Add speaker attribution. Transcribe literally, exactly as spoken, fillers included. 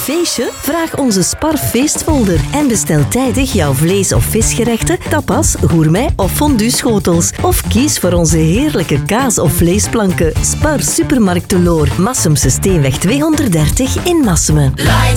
Speaker 1: feestje? Vraag onze Spar feestfolder en bestel tijdig jouw vlees- of visgerechten, tapas, gourmet of fondue schotels. Of kies voor onze heerlijke kaas- of vleesplanken. Spar Supermarkt de Loor, Massumse Steenweg tweehonderddertig in Massemen.
Speaker 2: Like